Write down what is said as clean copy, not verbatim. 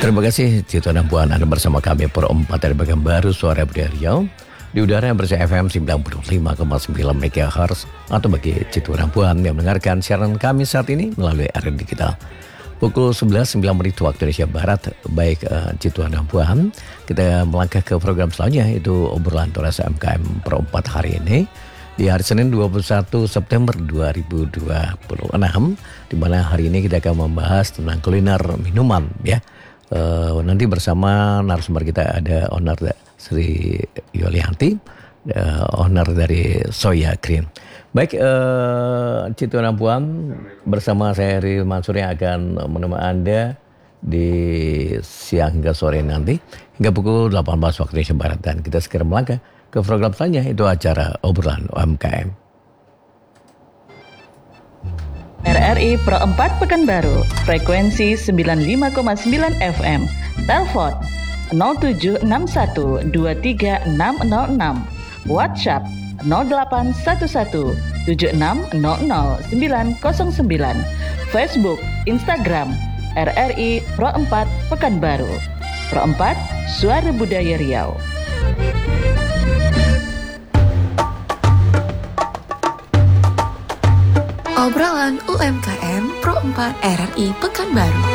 Terima kasih Cito dan Puan, Anda bersama kami Pro 4 dari Pekanbaru Suara Budaya Riau di udara bersama FM 95,9 MHz atau bagi Cito dan Puan yang mendengarkan siaran kami saat ini melalui area digital. Pukul 11.09 waktu Indonesia Barat. Baik Cito dan Puan, kita melangkah ke program selanjutnya, yaitu obrolan Turas MKM Pro 4 hari ini di hari Senin 21 September 2026, di mana hari ini kita akan membahas tentang kuliner minuman ya. Nanti bersama narasumber kita ada owner Sri Yulianti, owner dari Soya Green. Baik, Cito dan Puan, bersama saya Ri Mansur yang akan menemani Anda di siang hingga sore nanti hingga pukul 18 waktu Indonesia Barat, dan kita segera melangkah ke program selanjutnya, itu acara obrolan UMKM. RRI Pro 4 Pekanbaru, frekuensi 95,9 FM, telepon 0761 23606, WhatsApp 0811 7600 909, Facebook, Instagram, RRI Pro 4 Pekanbaru. Pro 4, Suara Budaya Riau. Obrolan UMKM Pro 4 RRI Pekanbaru.